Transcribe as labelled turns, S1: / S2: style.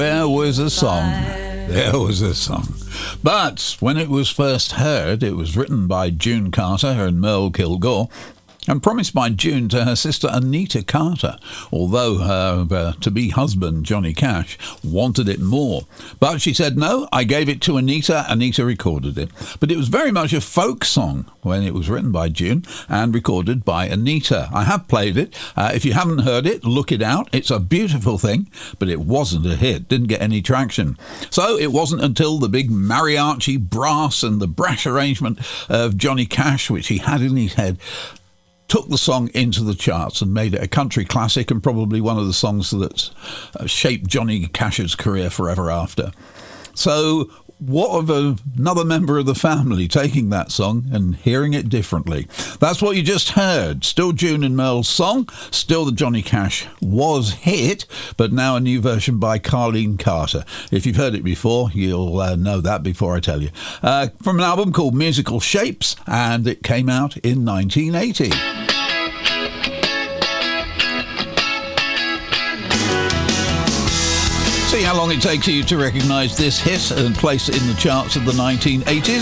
S1: There was a song. There was a song. But when it was first heard, it was written by June Carter and Merle Kilgore and promised by June to her sister Anita Carter, although her to-be husband, Johnny Cash, wanted it more. But she said, no, I gave it to Anita. Anita recorded it. But it was very much a folk song when it was written by June and recorded by Anita. I have played it. If you haven't heard it, look it out. It's a beautiful thing, but it wasn't a hit, didn't get any traction. So it wasn't until the big mariachi brass and the brash arrangement of Johnny Cash, which he had in his head, took the song into the charts and made it a country classic and probably one of the songs that's shaped Johnny Cash's career forever after. So what of another member of the family taking that song and hearing it differently? That's what you just heard. Still June and Merle's song, still the Johnny Cash was hit, but now a new version by Carleen Carter. If you've heard it before, you'll know that before I tell you. From an album called Musical Shapes, and it came out in 1980. See how long it takes you to recognise this hit and place it in the charts of the 1980s.